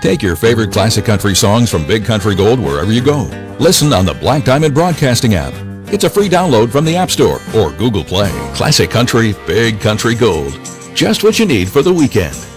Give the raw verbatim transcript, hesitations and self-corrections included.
Take your favorite classic country songs from Big Country Gold wherever you go. Listen on the Black Diamond Broadcasting app. It's a free download from the App Store or Google Play. Classic Country, Big Country Gold. Just what you need for the weekend.